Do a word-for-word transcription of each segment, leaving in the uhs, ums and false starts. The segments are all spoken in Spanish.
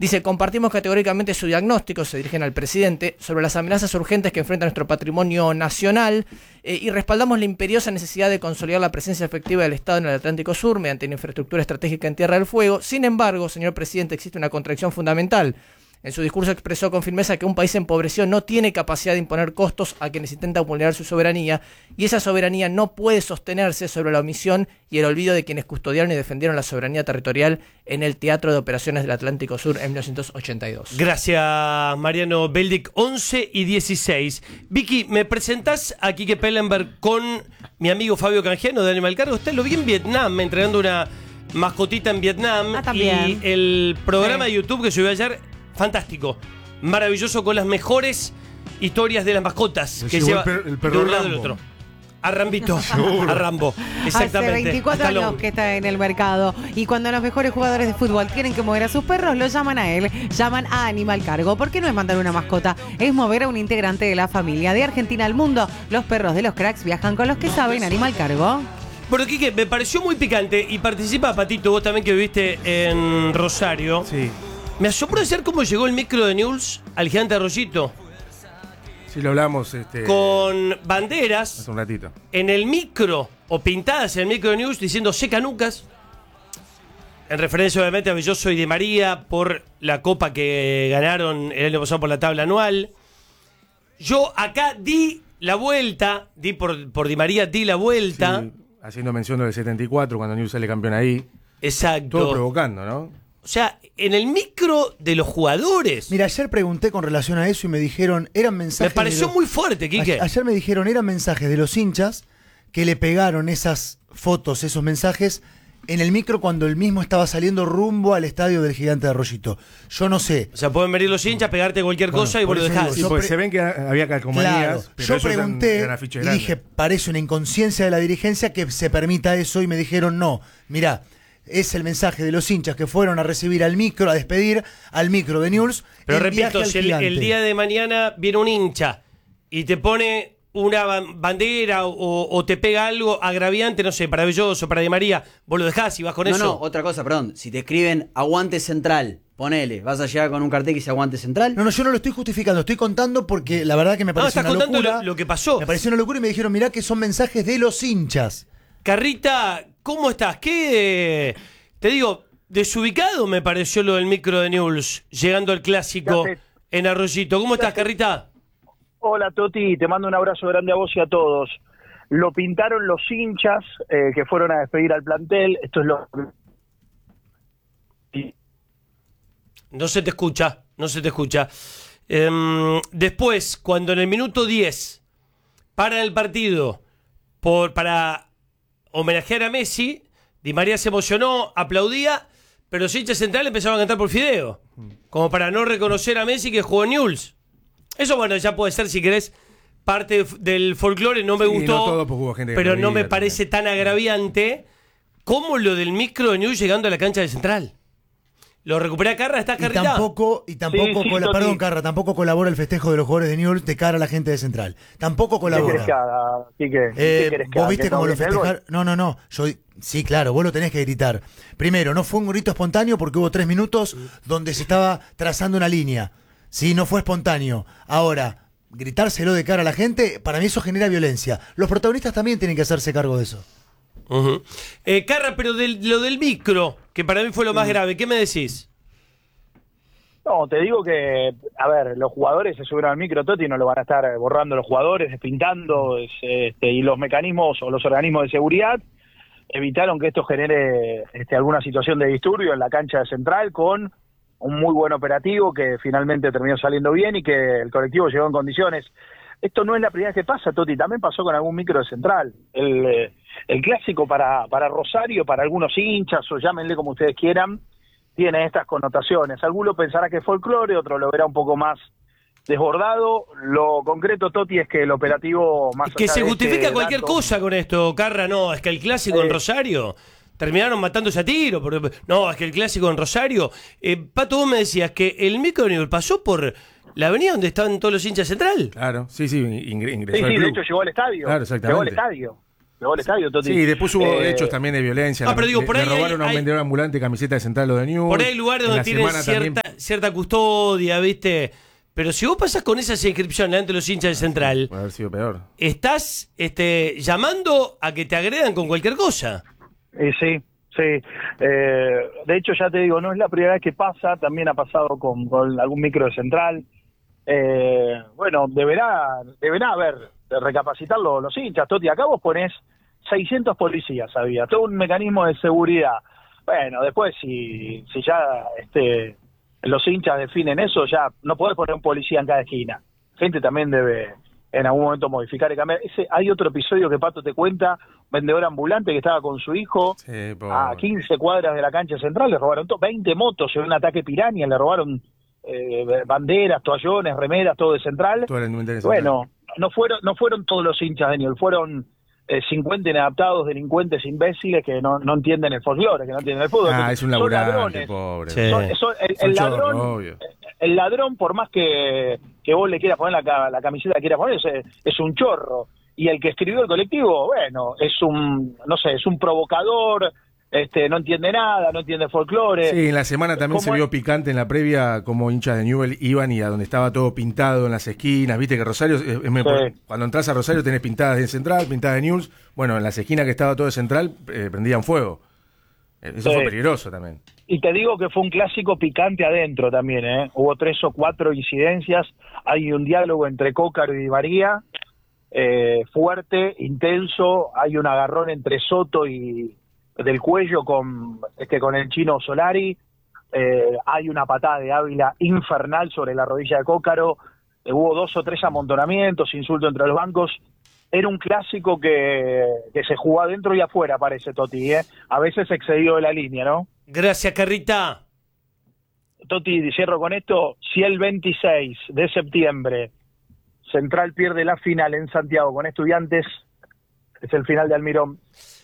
Dice, compartimos categóricamente su diagnóstico, se dirigen al presidente, sobre las amenazas urgentes que enfrenta nuestro patrimonio nacional eh, y respaldamos la imperiosa necesidad de consolidar la presencia efectiva del Estado en el Atlántico Sur mediante una infraestructura estratégica en Tierra del Fuego. Sin embargo, señor presidente, existe una contradicción fundamental. En su discurso expresó con firmeza que un país empobrecido no tiene capacidad de imponer costos a quienes intentan vulnerar su soberanía, y esa soberanía no puede sostenerse sobre la omisión y el olvido de quienes custodiaron y defendieron la soberanía territorial en el Teatro de Operaciones del Atlántico Sur en mil novecientos ochenta y dos. Gracias, Mariano Beldic. once y dieciséis. Vicky, ¿me presentás a Quique Pellenberg con mi amigo Fabio Canjiano de Animal Cargo? Usted lo vi en Vietnam, entrenando una mascotita en Vietnam. Ah, también. Y el programa Sí. de YouTube que subió ayer, fantástico, maravilloso, con las mejores historias de las mascotas Me que llegó lleva el per- el de perro un lado Rambo. al otro. A Rambito, a Rambo. Exactamente. Hace veinticuatro Hasta años luego. que está en el mercado. Y cuando los mejores jugadores de fútbol tienen que mover a sus perros, lo llaman a él. Llaman a Animal Cargo. ¿Por qué no es mandar una mascota? Es mover a un integrante de la familia. De Argentina al mundo, los perros de los cracks viajan con los que saben. Animal Cargo. Bueno, Quique, me pareció muy picante y participa, Patito, vos también que viviste en Rosario. Sí, Me asombró de ser cómo llegó el micro de News al Gigante Arroyito. sí lo hablamos este, Con banderas hace un ratito. en el micro, o pintadas en el micro de News, diciendo seca nucas. En referencia, obviamente, a Belloso y Di María por la copa que ganaron el año pasado por la tabla anual. Yo acá di la vuelta, di por, por Di María, di la vuelta. Sí, haciendo mención del setenta y cuatro, cuando News sale campeón ahí. Exacto. Todo provocando, ¿no? O sea, en el micro de los jugadores. Mira, ayer pregunté con relación a eso y me dijeron, eran Me mensajes. pareció de los- muy fuerte, Quique. A- Ayer me dijeron, eran mensajes de los hinchas que le pegaron esas fotos, esos mensajes en el micro cuando él mismo estaba saliendo rumbo al estadio del Gigante de Arroyito. Yo no sé. O sea, pueden venir los hinchas, pegarte cualquier Bueno, cosa y vos por lo eso dejás. digo, Sí, yo porque pre- se ven que había calcomanías. Claro, pero yo eso eran- pregunté eran afiches y grandes. dije, parece una inconsciencia de la dirigencia que se permita eso, y me dijeron, no, mirá, es el mensaje de los hinchas que fueron a recibir al micro, a despedir al micro de News. Pero en viaje repito, al si el, Gigante. el día de mañana viene un hincha y te pone una ban- bandera o, o te pega algo agraviante, no sé, para Belloso, para Di María, vos lo dejás y vas con No, eso. no, otra cosa, perdón. Si te escriben aguante central, ponele, vas a llegar con un cartel que dice aguante central. No, no, yo no lo estoy justificando, estoy contando porque la verdad que me No, pareció estás una contando locura. lo, lo que pasó. Me pareció una locura y me dijeron, mirá que son mensajes de los hinchas. Carrita, ¿cómo estás? ¿Qué? eh, te digo, desubicado me pareció lo del micro de News, llegando al clásico ¿Qué haces? en Arroyito. ¿Cómo estás, Carrita? Hola Toti, te mando un abrazo grande a vos y a todos. Lo pintaron los hinchas eh, que fueron a despedir al plantel. Esto es lo... No se te escucha, no se te escucha. Em, después, cuando en el minuto diez paran el partido por, para homenajear a Messi, Di María se emocionó, aplaudía, pero los hinchas centrales empezaron a cantar por Fideo, como para no reconocer a Messi que jugó en Newell's. Eso, bueno, ya puede ser, si querés, parte del folclore. No me Sí, gustó, no todo, porque hubo gente que pero lo no me veía parece tan agraviante como lo del micro de Newell's llegando a la cancha de Central. Lo recuperé a Carra, ¿estás Y Carrita? tampoco, y tampoco Sí, sí, cola- Toti. perdón, Carra, tampoco colabora el festejo de los jugadores de Newell's de cara a la gente de Central. Tampoco ¿Qué colabora. querés que haga, Quique? Eh, ¿Qué querés que vos haga? viste ¿Que cómo no lo grite algo? festejaron. No, no, no. Yo, sí, claro, vos lo tenés que gritar. Primero, no fue un grito espontáneo porque hubo tres minutos donde se estaba trazando una línea. Sí, no fue espontáneo. Ahora, gritárselo de cara a la gente, para mí eso genera violencia. Los protagonistas también tienen que hacerse cargo de eso. Uh-huh. eh, Carra, pero del- lo del micro, que para mí fue lo más grave, ¿qué me decís? No, te digo que, a ver, los jugadores se subieron al micro, Toti, no lo van a estar borrando los jugadores, despintando, es, este, y los mecanismos o los organismos de seguridad evitaron que esto genere este, alguna situación de disturbio en la cancha de Central, con un muy buen operativo que finalmente terminó saliendo bien y que el colectivo llegó en condiciones. Esto no es la primera vez que pasa, Toti, también pasó con algún micro de Central. El, eh, el clásico para, para Rosario, para algunos hinchas, o llámenle como ustedes quieran, tiene estas connotaciones. Alguno pensará que es folclore, otro lo verá un poco más desbordado. Lo concreto, Toti, es que el operativo más Es que allá se de justifica este cualquier dato- cosa con esto, Carra, no, es que el clásico Eh. en Rosario terminaron matándose a tiro, por- no, es que el clásico en Rosario, eh, Pato, vos me decías que el micro de Newell's pasó por la avenida donde estaban todos los hinchas central. Claro, sí, sí, ingre- ingresó Sí, al sí, de club. hecho llegó al estadio. Claro, Llegó al exactamente. estadio. pegó al estadio, Toti. Sí, después hubo Eh, hechos también de violencia. Ah, pero digo, le, por le ahí robaron hay- a un vendedor ambulante camiseta de Central o de News. Por ahí hay lugares En donde la tienen semana cierta, también- cierta custodia, ¿viste? Pero si vos pasás con esas inscripciones delante de los hinchas de Central, Puede haber sido peor. estás este, llamando a que te agredan con cualquier cosa. Eh, sí, sí. Eh, de hecho, ya te digo, no es la primera vez que pasa, también ha pasado con, con algún micro de Central. Eh, bueno, deberá, deberá haber, de recapacitarlo los hinchas, Toti. Acá vos ponés seiscientos policías, había, todo un mecanismo de seguridad. Bueno, después si, si ya este, los hinchas definen eso, ya no podés poner un policía en cada esquina. Gente también debe en algún momento modificar y cambiar. Ese, hay otro episodio que Pato te cuenta, vendedor ambulante que estaba con su hijo Sí, pobre. a quince cuadras de la cancha central, le robaron todo, veinte motos en un ataque piranha, le robaron eh, banderas, toallones, remeras, todo de Central. Toda la indumentaria central. Bueno, no fueron no fueron todos los hinchas de Newell's, fueron eh, cincuenta inadaptados, delincuentes imbéciles que no, no entienden el folclore, que no entienden el fútbol. Ah, es un Son laburante, ladrones. pobre. Sí. Son- son- el, Son el chorros, ladrón, obvio. el ladrón, por más que, que vos le quieras poner la, ca- la camiseta que quieras poner, es, es un chorro. Y el que escribió el colectivo, bueno, es un, no sé, es un provocador, este, no entiende nada, no entiende folclore. Sí, en la semana también se ¿Cómo vio es? picante en la previa como hinchas de Newell iban y a donde estaba todo pintado en las esquinas, viste que Rosario, es- es me- Sí. cuando entras a Rosario tenés pintadas de Central, pintadas de Newell's, bueno, en las esquinas que estaba todo de Central eh, prendían fuego. Eh, Eso Sí. fue peligroso también. Y te digo que fue un clásico picante adentro también, ¿eh? Hubo tres o cuatro incidencias, hay un diálogo entre Cócaro y Di María, eh, fuerte, intenso, hay un agarrón entre Soto y del cuello con, este, con el chino Solari, eh, hay una patada de Ávila infernal sobre la rodilla de Cócaro, eh, hubo dos o tres amontonamientos, insultos entre los bancos. Era un clásico que, que se jugó adentro y afuera, parece, Toti, ¿eh? A veces excedió de la línea, ¿no? Gracias, Carrita. Toti, cierro con esto, si el veintiséis de septiembre Central pierde la final en Santiago con Estudiantes, es el final de Almirón.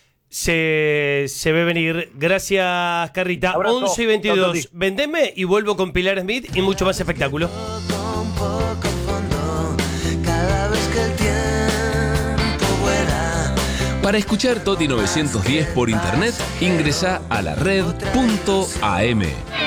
Se, se ve venir. Gracias, Carrita. Abrazo. once y veintidós. Chau, Toti. Vendeme y vuelvo con Pilar Smith y mucho más espectáculo. Con poco fondo, cada vez que el tiempo vuela. Para escuchar Toti novecientos diez por internet, ingresa a la red punto a m.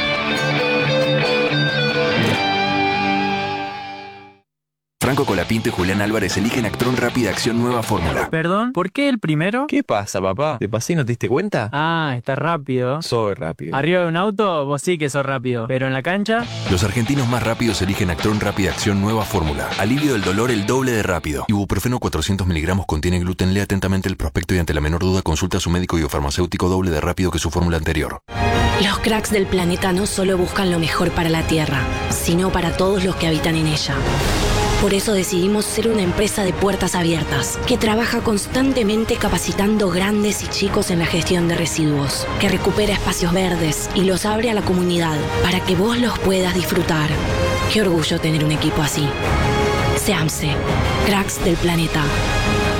Franco Colapinto y Julián Álvarez eligen Actron Rápida Acción Nueva Fórmula. Perdón, ¿por qué el primero? ¿Qué pasa, papá? ¿Te pasé y no te diste cuenta? Ah, está rápido. Soy rápido. Arriba de un auto, vos sí que sos rápido. Pero en la cancha, Los argentinos más rápidos eligen Actron Rápida Acción Nueva Fórmula. Alivio del dolor el doble de rápido. Ibuprofeno cuatrocientos miligramos contiene gluten. Lea atentamente el prospecto y ante la menor duda consulta a su médico y o farmacéutico doble de rápido que su fórmula anterior. Los cracks del planeta no solo buscan lo mejor para la Tierra, sino para todos los que habitan en ella. Por eso decidimos ser una empresa de puertas abiertas, que trabaja constantemente capacitando grandes y chicos en la gestión de residuos, que recupera espacios verdes y los abre a la comunidad para que vos los puedas disfrutar. Qué orgullo tener un equipo así. SEAMSE, cracks del planeta.